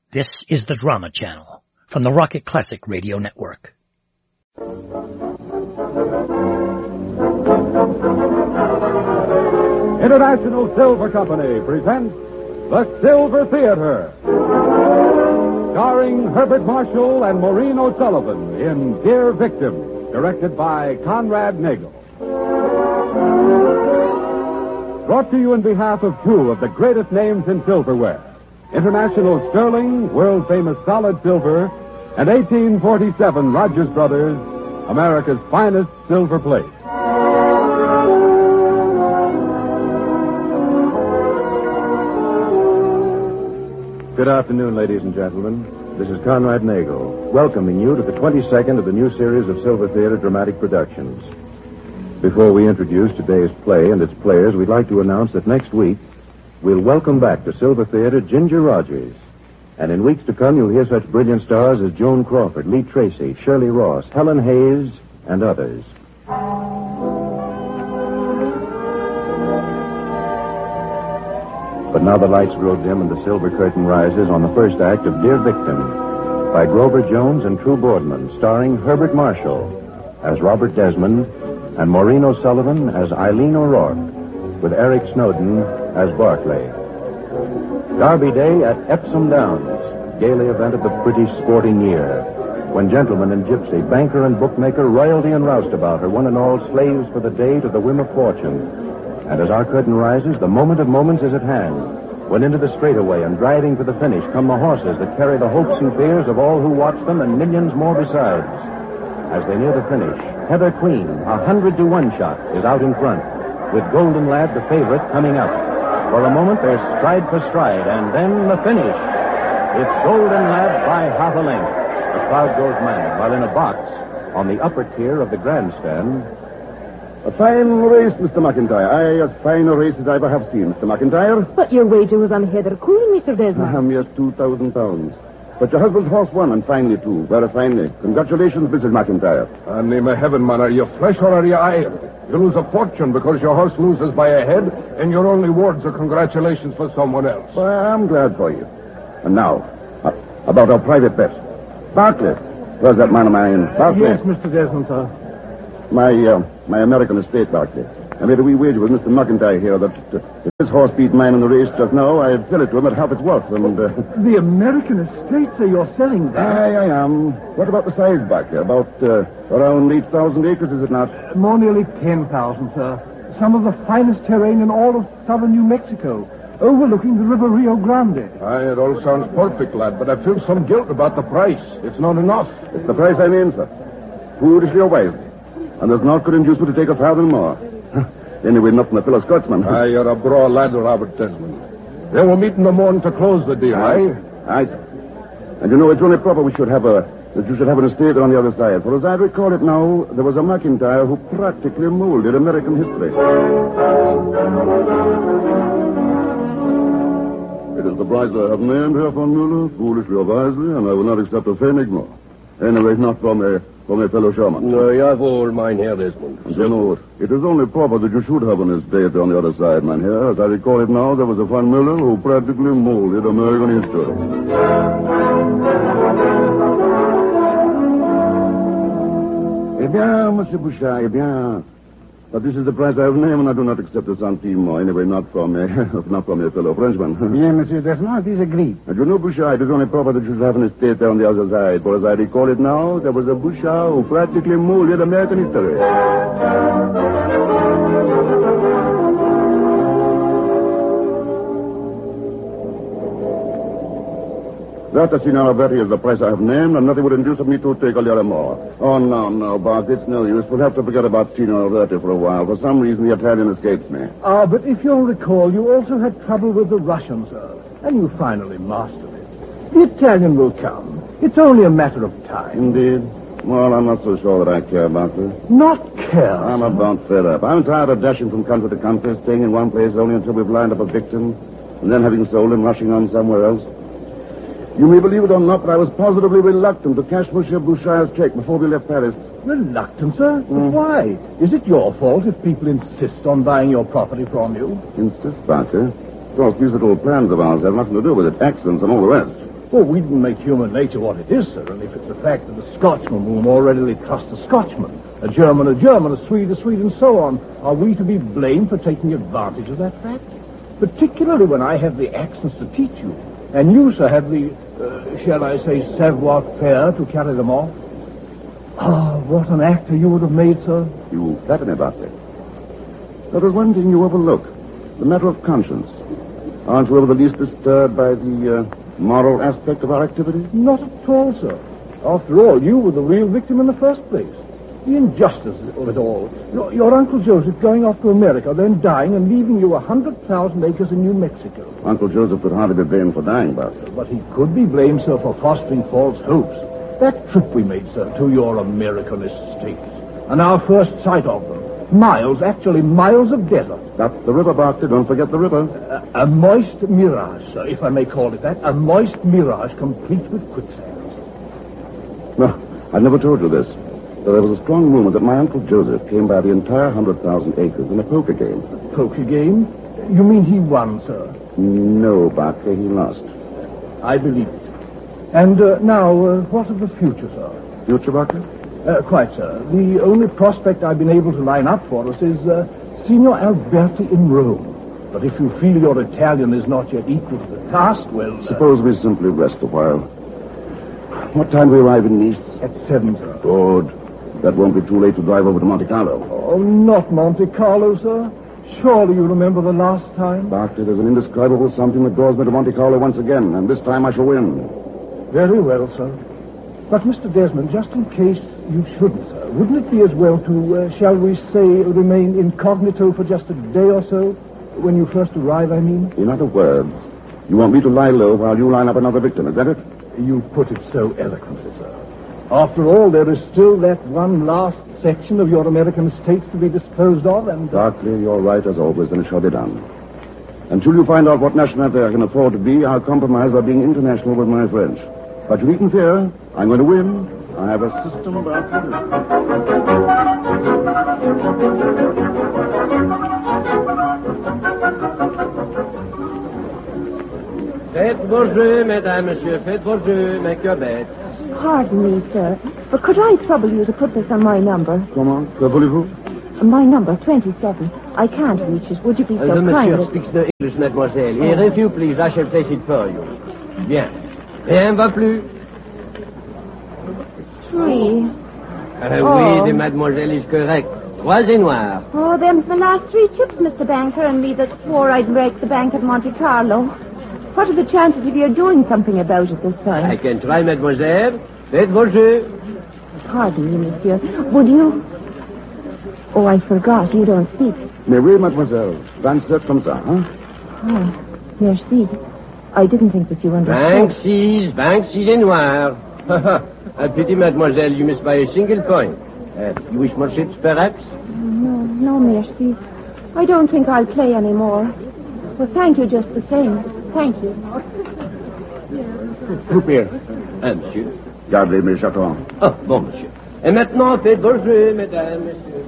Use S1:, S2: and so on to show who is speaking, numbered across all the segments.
S1: This is the Drama Channel from the Rocket Classic Radio Network.
S2: International Silver Company presents The Silver Theater, starring Herbert Marshall and Maureen O'Sullivan in Dear Victim, directed by Conrad Nagel. Brought to you in behalf of two of the greatest names in silverware, International Sterling, world-famous solid silver, and 1847 Rogers Brothers, America's finest silver plate.
S3: Good afternoon, ladies and gentlemen. This is Conrad Nagel, welcoming you to the 22nd of the new series of Silver Theater Dramatic Productions. Before we introduce today's play and its players, we'd like to announce that next week, we'll welcome back to Silver Theater Ginger Rogers. And in weeks to come, you'll hear such brilliant stars as Joan Crawford, Lee Tracy, Shirley Ross, Helen Hayes, and others. But now the lights grow dim and the silver curtain rises on the first act of Dear Victim by Grover Jones and True Boardman, starring Herbert Marshall as Robert Desmond and Maureen O'Sullivan as Eileen O'Rourke, with Eric Snowden as Barclay. Derby Day at Epsom Downs, gaily event of the British sporting year, when gentleman and gypsy, banker and bookmaker, royalty and roustabout are one and all slaves for the day to the whim of fortune. And as our curtain rises, the moment of moments is at hand, when into the straightaway and driving to the finish come the horses that carry the hopes and fears of all who watch them and millions more besides. As they near the finish, Heather Queen, 100-to-1 shot, is out in front, with Golden Lad, the favorite, coming up. For a moment, they're stride for stride, and then the finish. It's Golden Lad by half a length. The crowd goes mad, while in a box, on the upper tier of the grandstand...
S4: A fine race, Mr. McIntyre. Aye, as fine a race as I ever have seen, Mr. McIntyre.
S5: But your wager was on Heather Queen, Mr. Desmond.
S4: Yes, £2,000. But your husband's horse won, and finely, too. Very finely. Congratulations, Mrs. McIntyre.
S6: Name of heaven, man, are you flesh or are you iron? You lose a fortune because your horse loses by a head, and your only words are congratulations for someone else.
S4: Well, I'm glad for you. And now, about our private bet. Barclay. Where's that man of mine? Barclay.
S7: Yes, Mr. Desmond, sir.
S4: My American estate, Barclay. I made a wee wager with Mr. McIntyre here that if his horse beat mine in the race just now, I'd sell it to him at half its worth, and...
S7: The American estate, sir, you're selling that?
S4: I am. What about the size, Barclay? About around 8,000 acres, is it not?
S7: More nearly 10,000, sir. Some of the finest terrain in all of southern New Mexico, overlooking the river Rio Grande.
S6: Aye, it all sounds perfect, lad, but I feel some guilt about the price. It's not enough.
S4: It's the price I mean, sir. Foolishly or wisely. And there's naught could induce me to take a farthing more. Anyway, nothing a fellow Scotsman.
S6: Aye, you're a broad lad, Robert Desmond. They will meet in the morning to close the deal, aye?
S4: Aye, sir. And you know, it's only proper that you should have an estate on the other side. For as I recall it now, there was a McIntyre who practically molded American history. It is the price I have named, Herr von Mueller, foolishly or wisely, and I will not accept a pfennig more. Anyway, not from a fellow Sherman.
S6: No, jawohl, mein Herr Desmond.
S4: You know, it is only proper that you should have an estate on the other side, mein Herr. As I recall it now, there was a von Mueller who practically molded American history. Eh bien, Monsieur Bouchard, eh bien. But this is the price I have named, and I do not accept a centime more. Anyway, not from a fellow Frenchman.
S7: Bien, Monsieur Desmond, it is agreed.
S4: And you know, Bouchard, it is only proper that you should have an estate there on the other side. For as I recall it now, there was a Bouchard who practically molded American history. That, Signor Alberti, is the price I have named, and nothing would induce me to take a little more. Oh, no, Bart, it's no use. We'll have to forget about Signor Alberti for a while. For some reason, the Italian escapes me.
S7: But if you'll recall, you also had trouble with the Russian, sir, and you finally mastered it. The Italian will come. It's only a matter of time.
S4: Indeed. Well, I'm not so sure that I care about this.
S7: Not care?
S4: I'm about fed up. I'm tired of dashing from country to country, staying in one place only until we've lined up a victim, and then having sold him, rushing on somewhere else. You may believe it or not, but I was positively reluctant to cash Monsieur Bouchard's check before we left Paris.
S7: Reluctant, sir? But why? Is it your fault if people insist on buying your property from you?
S4: Insist, Barker? Of course, these little plans of ours have nothing to do with it. Accidents and all the rest.
S7: Well, we didn't make human nature what it is, sir, and if it's the fact that a Scotsman will more readily trust a Scotchman, a German, a Swede, and so on, are we to be blamed for taking advantage of that fact? Particularly when I have the accents to teach you, and you, sir, have the, shall I say, savoir-faire to carry them off. Ah, what an actor you would have made, sir.
S4: You flatter me about that. But there's one thing you overlook. The matter of conscience. Aren't you ever the least disturbed by the moral aspect of our activity?
S7: Not at all, sir. After all, you were the real victim in the first place. The injustice of it all. Your Uncle Joseph going off to America, then dying and leaving you 100,000 acres in New Mexico.
S4: Uncle Joseph could hardly be blamed for dying, Buster.
S7: But he could be blamed, sir, for fostering false hopes. That trip we made, sir, to your American estates. And our first sight of them. Miles of desert.
S4: That's the river, Buster. Don't forget the river.
S7: A moist mirage, sir, if I may call it that. A moist mirage complete with quicksand.
S4: No, I've never told you this. But there was a strong rumor that my Uncle Joseph came by the entire 100,000 acres in a poker game.
S7: A poker game? You mean he won, sir?
S4: No, Barclay, he lost.
S7: I believe it. And now, what of the future, sir?
S4: Future, Barclay?
S7: Quite, sir. The only prospect I've been able to line up for us is Signor Alberti in Rome. But if you feel your Italian is not yet equal to the task, well...
S4: Suppose we simply rest a while. What time do we arrive in Nice?
S7: At 7, sir.
S4: Good. That won't be too late to drive over to Monte Carlo.
S7: Oh, not Monte Carlo, sir. Surely you remember the last time?
S4: Barclay, there's an indescribable something that draws me to Monte Carlo once again, and this time I shall win.
S7: Very well, sir. But, Mr. Desmond, just in case you shouldn't, sir, wouldn't it be as well to, shall we say, remain incognito for just a day or so? When you first arrive, I mean?
S4: In other words, you want me to lie low while you line up another victim, is that it?
S7: You put it so eloquently, sir. After all, there is still that one last section of your American estates to be disposed of, and...
S4: Barclay, you're right as always, and it shall be done. Until you find out what nationality I can afford to be, I'll compromise by being international with my French. But you needn't fear. I'm going to win. I have a system about to
S8: Faites vos jeux, mesdames, monsieur. Faites vos jeux, make your bed.
S5: Pardon me, sir, but could I trouble you to put this on my number?
S4: Comment? Que voulez-vous?
S5: My number, 27. I can't reach it. Would you be so
S8: The
S5: kind?
S8: monsieur speaks the English, mademoiselle. Here, if you please, I shall place it for you. Bien. Rien va plus?
S5: 3.
S8: Oui, the mademoiselle is correct. Trois et noir.
S5: Oh, them's the last 3 chips, Mr. Banker, and me that swore I'd break the bank at Monte Carlo. What are the chances of your doing something about it this time?
S8: I can try, mademoiselle. Faites vos jeux.
S5: Pardon me, monsieur. Would you... Oh, I forgot. You don't speak.
S4: Mais oui, mademoiselle. 27 comme ça, hein?
S5: Oh, merci. I didn't think that you understood.
S8: Bank 6 et noir. A pity, mademoiselle, you missed by a single point. You wish more chips, perhaps?
S5: No, merci. I don't think I'll play anymore. Well, thank you just the same. Thank you.
S4: Soupier.
S8: Monsieur.
S4: Gardez mes chatons.
S8: Ah, bon, monsieur. Et maintenant, faites vos jeux, mesdames, messieurs.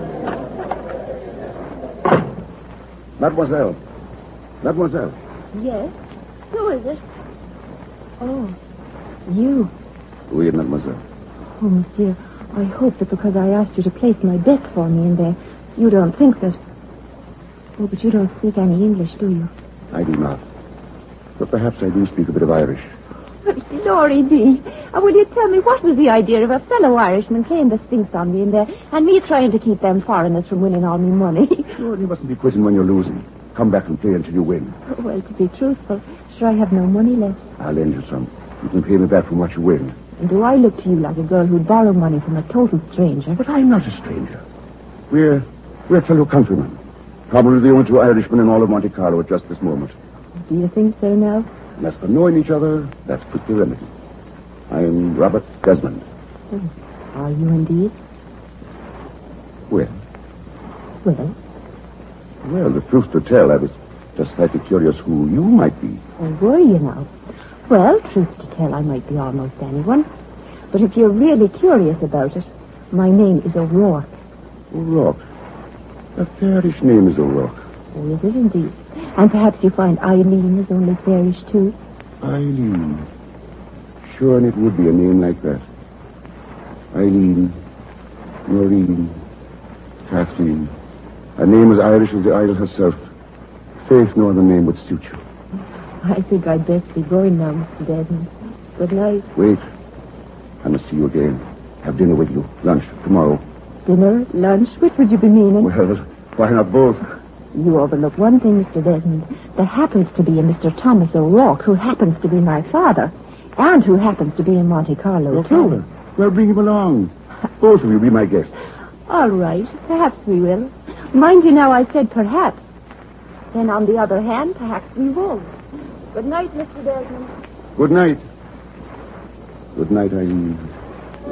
S4: Mademoiselle. Mademoiselle.
S5: Yes? Who is it? Oh, you.
S4: Oui, mademoiselle.
S5: Oh, monsieur, I hope that because I asked you to place my bets for me in there, you don't think that... Oh, but you don't speak any English, do you?
S4: I do not. But perhaps I do speak a bit of Irish.
S5: Glory be. Will you tell me what was the idea of a fellow Irishman playing the Sphinx on me in there and me trying to keep them foreigners from winning all me money?
S4: Sure, you mustn't be quitting when you're losing. Come back and play until you win.
S5: Well, to be truthful, sure I have no money left.
S4: I'll lend you some. You can pay me back from what you win.
S5: And do I look to you like a girl who'd borrow money from a total stranger?
S4: But I'm not a stranger. We're fellow countrymen. Probably the only 2 Irishmen in all of Monte Carlo at just this moment.
S5: Do you think so now?
S4: And as for knowing each other, that's quickly remedied. I'm Robert Desmond.
S5: Oh, are you indeed?
S4: Well?
S5: Well,
S4: the truth to tell, I was just slightly curious who you might be.
S5: Oh, were you now? Well, truth to tell, I might be almost anyone. But if you're really curious about it, my name is O'Rourke.
S4: O'Rourke? A fairish name is O'Rourke.
S5: Oh, it is indeed. And perhaps you find Eileen is only fairish, too.
S4: Eileen. Sure, and it would be a name like that. Eileen, Maureen, Kathleen. A name as Irish as the Isle herself. Faith, no other name would suit you.
S5: I think I'd best be going now, Mr. Desmond. Good night.
S4: Wait. I must see you again. Have dinner with you. Lunch tomorrow.
S5: Dinner? Lunch? Which would you be meaning?
S4: Well, why not both?
S5: You overlook one thing, Mr. Desmond. There happens to be a Mr. Thomas O'Rourke who happens to be my father and who happens to be in Monte Carlo,
S4: Your
S5: too.
S4: father? Well, bring him along. Both of you be my guests.
S5: All right. Perhaps we will. Mind you now, I said perhaps. Then on the other hand, perhaps we won't. Good night, Mr. Desmond.
S4: Good night. Good night, Eileen.